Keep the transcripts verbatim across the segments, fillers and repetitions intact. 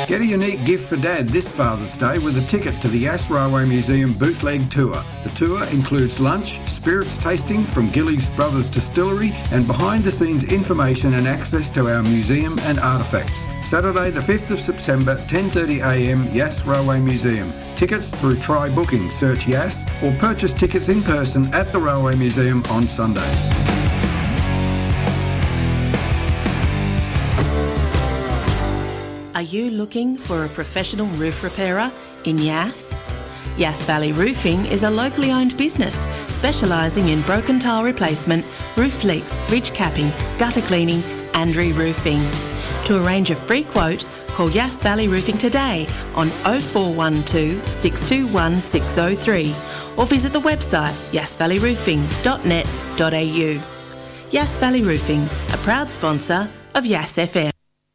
Get a unique gift for Dad this Father's Day with a ticket to the Yass Railway Museum Bootleg Tour. The tour includes lunch, spirits tasting from Gillies Brothers Distillery, and behind-the-scenes information and access to our museum and artefacts. Saturday the fifth of September, ten thirty a m, Yass Railway Museum. Tickets through Try Booking, search Yass, or purchase tickets in person at the Railway Museum on Sundays. Are you looking for a professional roof repairer in Yass? Yass Valley Roofing is a locally owned business specialising in broken tile replacement, roof leaks, ridge capping, gutter cleaning and re-roofing. To arrange a free quote, call Yass Valley Roofing today on oh four one two, six two one, six oh three or visit the website yass valley roofing dot net dot a u. Yass Valley Roofing, a proud sponsor of Yass F M.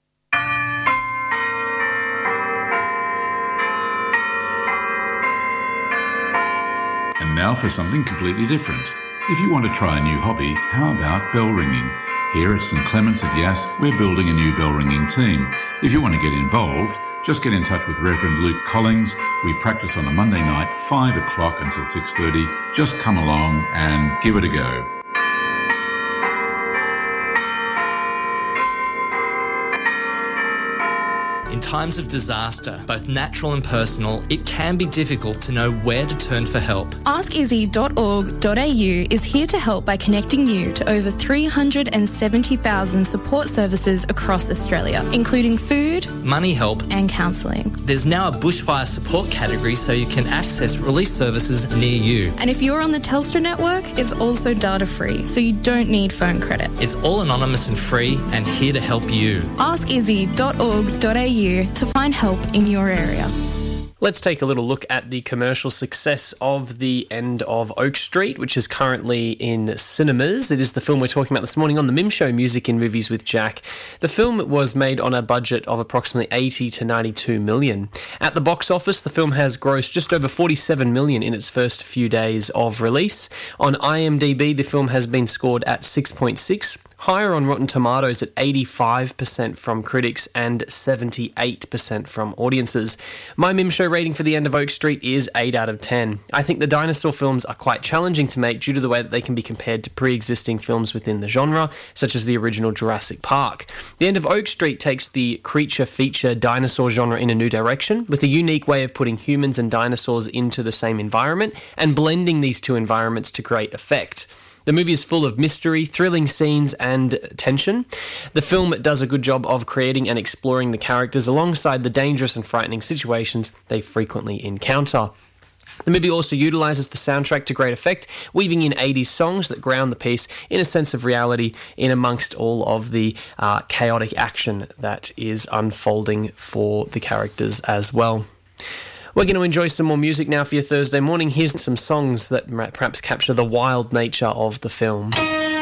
And now for something completely different. If you want to try a new hobby, how about bell ringing? Here at St Clements at Yass, we're building a new bell ringing team. If you want to get involved, just get in touch with Reverend Luke Collings. We practice on a Monday night, five o'clock until six thirty. Just come along and give it a go. In times of disaster, both natural and personal, it can be difficult to know where to turn for help. ask izzy dot org dot a u is here to help by connecting you to over three hundred seventy thousand support services across Australia, including food, money help and counselling. There's now a bushfire support category so you can access relief services near you. And if you're on the Telstra network, it's also data free, so you don't need phone credit. It's all anonymous and free and here to help you. ask izzy dot org dot a u to find help in your area. Let's take a little look at the commercial success of The End of Oak Street, which is currently in cinemas. It is the film we're talking about this morning on the Mim Show, Music in Movies with Jack. The film was made on a budget of approximately eighty to ninety-two million. At the box office, the film has grossed just over forty-seven million in its first few days of release. On I M D B, the film has been scored at six point six, higher on Rotten Tomatoes at eighty-five percent from critics and seventy-eight percent from audiences. My Mim Show rating for The End of Oak Street is eight out of ten. I think the dinosaur films are quite challenging to make due to the way that they can be compared to pre-existing films within the genre, such as the original Jurassic Park. The End of Oak Street takes the creature feature dinosaur genre in a new direction, with a unique way of putting humans and dinosaurs into the same environment and blending these two environments to great effect. The movie is full of mystery, thrilling scenes, and tension. The film does a good job of creating and exploring the characters alongside the dangerous and frightening situations they frequently encounter. The movie also utilises the soundtrack to great effect, weaving in eighties songs that ground the piece in a sense of reality in amongst all of the uh, chaotic action that is unfolding for the characters as well. We're going to enjoy some more music now for your Thursday morning. Here's some songs that perhaps capture the wild nature of the film.